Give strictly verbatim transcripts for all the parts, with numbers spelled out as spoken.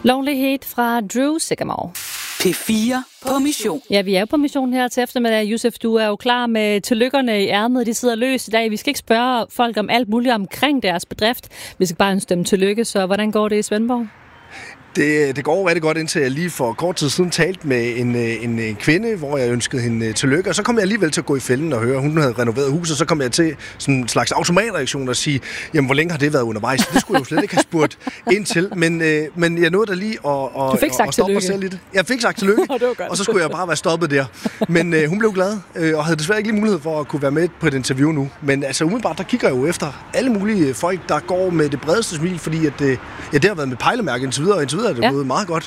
Lonely Heat fra Drew Sycamore. P fire på mission. Ja, vi er jo på mission her til eftermiddag. Josef, du er jo klar med tillykkerne i ærmet. De sidder løs i dag. Vi skal ikke spørge folk om alt muligt omkring deres bedrift. Vi skal bare ønske dem tillykke. Så hvordan går det i Svendborg? Det, det går rigtig godt, indtil jeg lige for kort tid siden talte med en, en, en kvinde, hvor jeg ønskede hende tillykke. Og så kom jeg alligevel til at gå i fælden og høre, hun havde renoveret huset. Så kom jeg til sådan en slags automatreaktion og sige, jamen hvor længe har det været undervejs? Det skulle jeg jo slet ikke have spurgt ind til. Men, øh, men jeg nåede da lige at, og, du fik sagt at stoppe mig selv lidt. Jeg fik sagt tillykke, og så skulle jeg bare være stoppet der. Men øh, hun blev glad, øh, og havde desværre ikke lige mulighed for at kunne være med på et interview nu. Men altså umiddelbart, der kigger jeg jo efter alle mulige folk, der går med det bredeste smil, fordi at, øh, ja, det har været med pejlemærke indtil videre, og indtil videre er det ja. gået meget godt.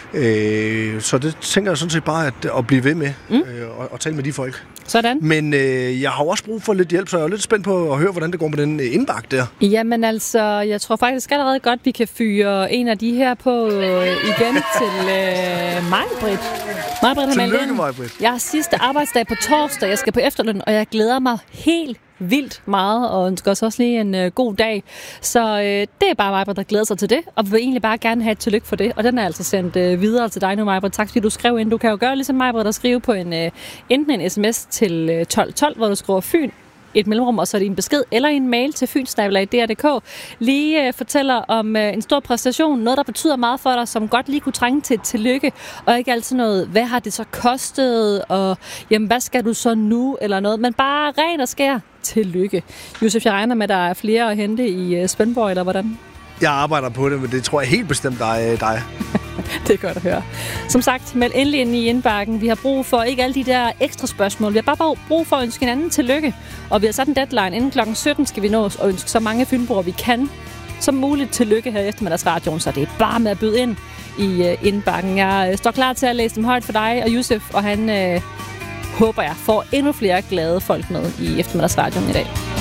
Øh, så det tænker jeg sådan set bare at, at blive ved med mm. øh, og, og tale med de folk. Sådan. Men øh, jeg har også brug for lidt hjælp, så jeg er lidt spændt på at høre, hvordan det går med den indbakke der. Jamen altså, jeg tror faktisk allerede godt, vi kan fyre en af de her på øh, igen til øh, Maj-Britt. Maj-Britt har meldt ind. Jeg har sidste arbejdsdag på torsdag, jeg skal på efterløn, og jeg glæder mig helt vildt meget, og ønsker os også lige en øh, god dag. Så øh, det er bare Maj-Britt, der glæder sig til det, og vil egentlig bare gerne have et tillykke for det. Og den er altså sendt øh, videre til dig nu, Maj-Britt. Tak fordi du skrev ind. Du kan jo gøre ligesom Maj-Britt og skrive på en, øh, enten en sms til øh, tolv tolv, hvor du skriver Fyn, et mellemrum, og så er det en besked, eller en mail til fyn snabel-a d r punktum d k. Lige øh, fortæller om øh, en stor præstation, noget, der betyder meget for dig, som godt lige kunne trænge til et tillykke, og ikke altid noget, hvad har det så kostet, og jamen, hvad skal du så nu, eller noget, men bare ren og skær tillykke. Josef, jeg regner med, at der er flere at hente i øh, Svendborg, eller hvordan? Jeg arbejder på det, men det tror jeg helt bestemt dig. dig. Det er godt at høre. Som sagt, meld endelig ind i indbakken. Vi har brug for ikke alle de der ekstra spørgsmål. Vi har bare brug for at ønske hinanden tillykke. Og vi har sat en deadline. Inden klokken sytten skal vi nå og ønske så mange fynboer, vi kan som muligt tillykke her i eftermiddagsradioen. Så det er bare med at byde ind i uh, indbakken. Jeg uh, står klar til at læse dem højt for dig og Josef, og han uh, håber jeg får endnu flere glade folk med i eftermiddagsradioen i dag.